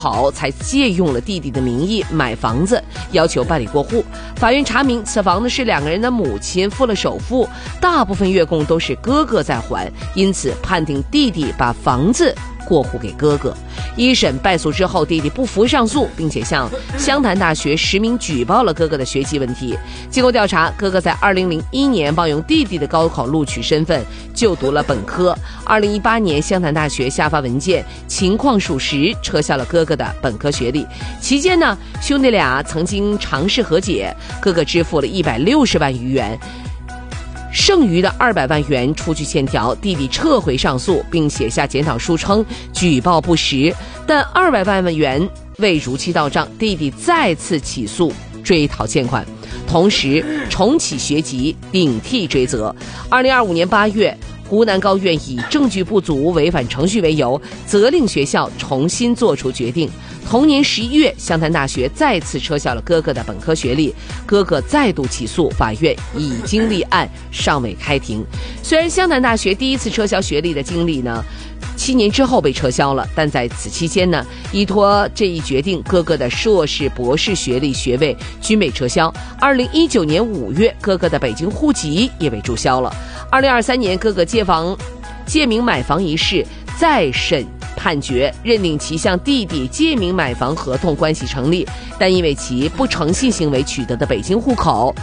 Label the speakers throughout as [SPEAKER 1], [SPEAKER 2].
[SPEAKER 1] 好才借用了弟弟的名义买房子，要求办理过户。法院查明此房子是两个人的母亲付了首付，大部分月供都是哥哥在还，因此判定弟弟把房子过户给哥哥。一审败诉之后，弟弟不服上诉，并且向湘潭大学实名举报了哥哥的学习问题。经过调查，哥哥在2001年冒用弟弟的高考录取身份就读了本科。2018年，湘潭大学下发文件，情况属实，撤销了哥哥的本科学历。期间呢，兄弟俩曾经尝试和解，哥哥支付了160万余元。剩余的200万元出具欠条，弟弟撤回上诉，并写下检讨书称举报不实，但200万元未如期到账，弟弟再次起诉追讨欠款，同时重启学籍，顶替追责。2025年8月，湖南高院以证据不足、违反程序为由，责令学校重新作出决定。同年11月，湘潭大学再次撤销了哥哥的本科学历，哥哥再度起诉，法院已经立案，尚未开庭。虽然湘潭大学第一次撤销学历的经历呢，7年之后被撤销了，但在此期间呢，依托这一决定，哥哥的硕士、博士学历学位均被撤销。2019年5月，哥哥的北京户籍也被注销了。2023年，哥哥借名买房一事再审判决，认定其向弟弟借名买房合同关系成立，但因为其不诚信行为取得的北京户口，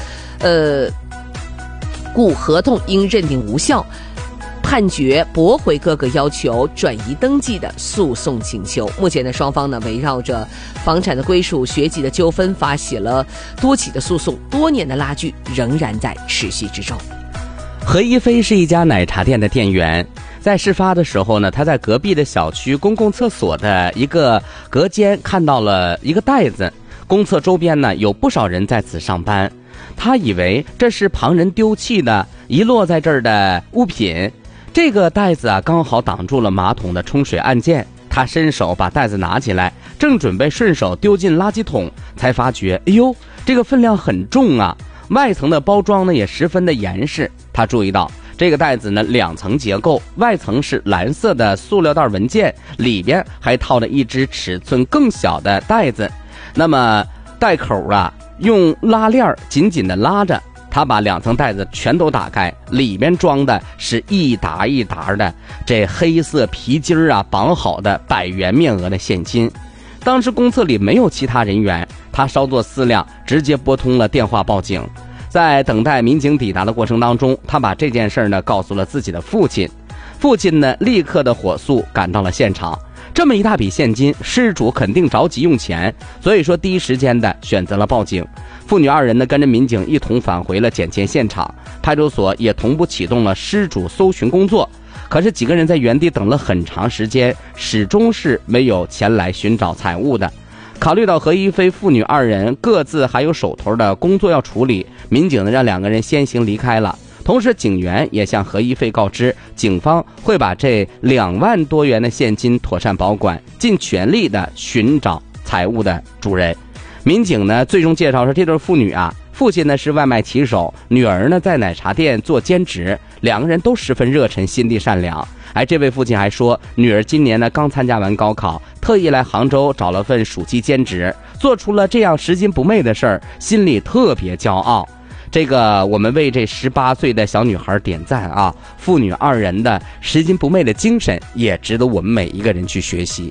[SPEAKER 1] 故合同应认定无效。判决驳回哥哥要求转移登记的诉讼请求。目前的双方呢，围绕着房产的归属、学籍的纠纷发起了多起的诉讼，多年的拉锯仍然在持续之中。
[SPEAKER 2] 何一飞是一家奶茶店的店员，在事发的时候呢，他在隔壁的小区公共厕所的一个隔间看到了一个袋子，公厕周边呢有不少人在此上班，他以为这是旁人丢弃的遗落在这儿的物品。这个袋子啊，刚好挡住了马桶的冲水按键，他伸手把袋子拿起来，正准备顺手丢进垃圾桶，才发觉，哎呦，这个分量很重啊！外层的包装呢也十分的严实。他注意到这个袋子呢2层结构，外层是蓝色的塑料袋文件，里边还套了一只尺寸更小的袋子。那么袋口啊，用拉链紧紧的拉着。他把2层袋子全都打开，里面装的是一沓一沓的这黑色皮筋啊绑好的100元面额的现金。当时公厕里没有其他人员，他稍作思量，直接拨通了电话报警。在等待民警抵达的过程当中，他把这件事呢告诉了自己的父亲。父亲呢立刻的火速赶到了现场。这么一大笔现金，失主肯定着急用钱，所以说第一时间的选择了报警。父女2人呢跟着民警一同返回了捡钱现场，派出所也同步启动了失主搜寻工作。可是几个人在原地等了很长时间，始终是没有前来寻找财物的。考虑到何一飞父女2人各自还有手头的工作要处理，民警呢让2个人先行离开了。同时警员也向何一飞告知，警方会把这2万多元的现金妥善保管，尽全力的寻找财物的主人。民警呢最终介绍说，这对父女啊，父亲呢是外卖骑手，女儿呢在奶茶店做兼职，2个人都十分热忱，心地善良。这位父亲还说，女儿今年呢刚参加完高考，特意来杭州找了份暑期兼职，做出了这样拾金不昧的事儿，心里特别骄傲。这个我们为这18岁的小女孩点赞啊！父女2人的拾金不昧的精神也值得我们每一个人去学习。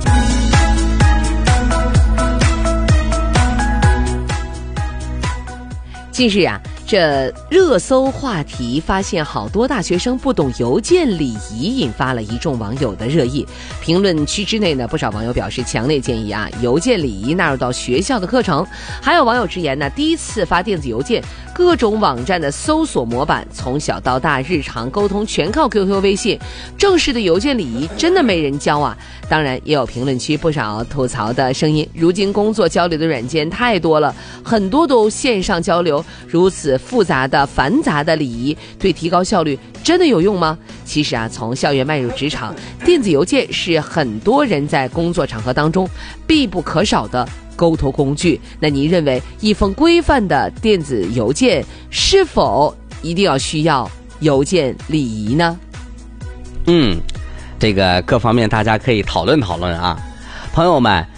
[SPEAKER 1] 近日啊，这热搜话题发现好多大学生不懂邮件礼仪，引发了一众网友的热议。评论区之内呢，不少网友表示强烈建议啊，邮件礼仪纳入到学校的课程。还有网友直言呢，第一次发电子邮件，各种网站的搜索模板，从小到大日常沟通全靠 QQ 微信，正式的邮件礼仪真的没人教啊。当然也有评论区不少吐槽的声音，如今工作交流的软件太多了，很多都线上交流，如此复杂的繁杂的礼仪对提高效率真的有用吗？其实啊，从校园迈入职场，电子邮件是很多人在工作场合当中必不可少的沟通工具。那您认为一封规范的电子邮件是否一定要需要邮件礼仪呢？
[SPEAKER 2] 这个各方面大家可以讨论讨论啊。 朋友们，